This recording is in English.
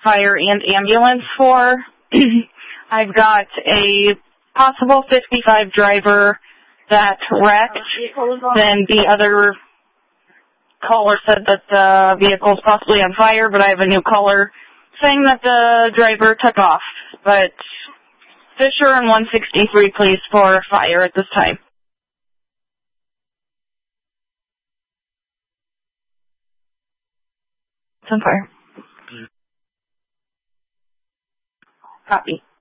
fire and ambulance for. I've got a possible 55 driver that wrecked. Then the other caller said that the vehicle is possibly on fire, but I have a new caller saying that the driver took off. But Fisher and 163, please, for fire at this time. It's on fire. Copy.